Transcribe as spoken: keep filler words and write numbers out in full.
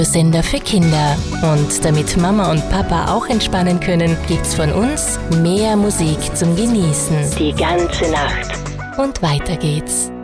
Sender für Kinder. Und damit Mama und Papa auch entspannen können, gibt's von uns mehr Musik zum Genießen. Die ganze Nacht. Und weiter geht's.